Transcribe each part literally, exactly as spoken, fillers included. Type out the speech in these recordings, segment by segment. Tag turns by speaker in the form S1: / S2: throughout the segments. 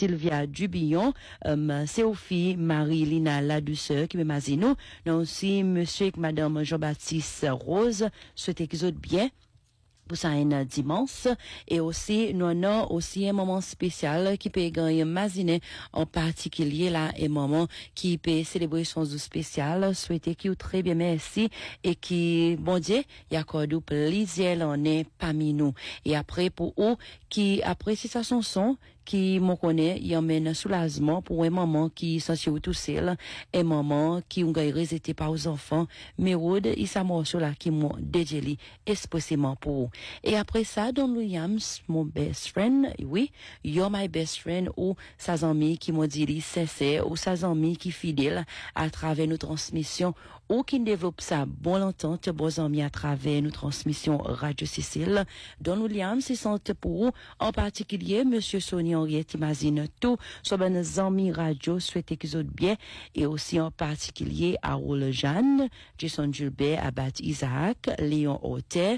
S1: Sylvia Dubillon, um, Sophie Marie-Lina Ladouceur qui me mazino, non aussi monsieur et madame Jean-Baptiste Rose, souhaitez qu'ils autres bien. Pour ça, un dimanche. Et aussi, nous avons aussi un moment spécial qui peut gagner Maziné en particulier là, un moment qui peut célébrer son jour spécial. Souhaitez qu'il très bien merci et qui, bon Dieu, il y a encore du plaisir, on est parmi nous. Et après, pour eux, qui apprécient sa chanson, qui m'en connaît, il emmène un soulagement pour un moment qui s'en tire tout seul, un moment qui ont réalisé par aux enfants, mais Wood, il s'est morceau là qui m'ont dédié expressément pour eux. Et après ça, Don Williams, mon best friend, oui, you're my best friend, ou sa amie qui m'ont dit sincère, ou sa amie qui fidèle à travers nos transmissions, ou qui développe ça bon longtemps, bons amis à travers nos transmissions Radio Cécile. Don Williams, ils sont pour eux, en particulier, Monsieur Sonny Henriette, imagine tout, sur nos amis radio, souhaitez qu'ils aient bien, et aussi en particulier à Raoul Jeanne, Jason Gilbert, Abat Isaac, Léon Hautet,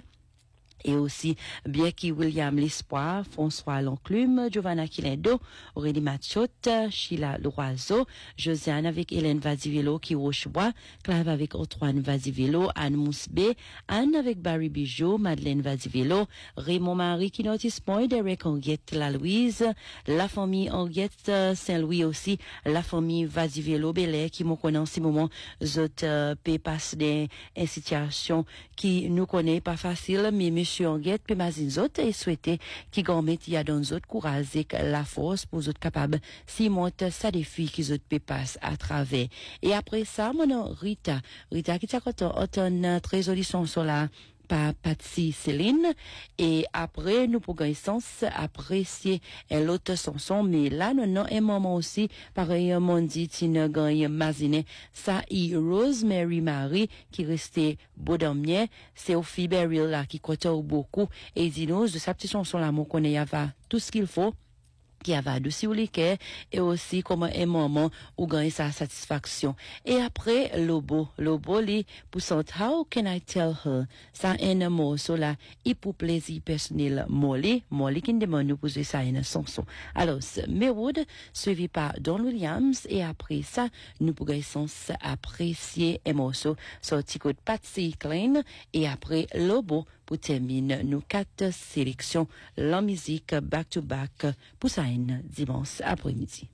S1: et aussi bien qui William L'Espoir, François L'Enclume, Giovanna Quilendo, Aurélie Machotte, Sheila Loiseau, Josiane avec Hélène Vadivelo qui Rochebois, Clave avec Antoine Vadivelo, Anne Mousbé, Anne avec Barry Bijou, Madeleine Vadivelo, Raymond Marie qui notice point, Derek Henriette La Louise, la famille Henriette Saint-Louis aussi, la famille Vadivelo Belair qui m'ont connu en ce moment, autres euh, peut passer des situations qui nous connaissent pas facile, mais monsieur Henriette peut mazine autres et souhaiter qui gagne y a dans autres courage la force pour autres capables si monte ça défi qui autres peut passer à travers. Et après ça, mon Rita, Rita qui t'a autant très jolie chanson là par Patsy Céline et après nous pour gagner sens apprécier l'autre chanson mais là nous avons un moment aussi pareillement dit tine gagne mazine ça y Rosemary Marie qui restait Bodomnier c'est Sophie Beryl là qui côtoie beaucoup et dit nous de sa petite chanson là mon connaît va tout ce qu'il faut qui avait adouci ou liqueur et aussi comme un moment où gagner sa satisfaction. Et après, Lobo, Lobo li pour son How can I tell her? Ça un mot sur là, et pour plaisir personnel, Molly, Molly qui demande nous poser ça une chanson. Alors, Maywood, suivi par Don Williams et après ça, nous pourrons apprécier un morceau sorti de Patsy Cline et après Lobo pour terminer nos quatre sélections, la musique back to back pour ça dimanche après-midi.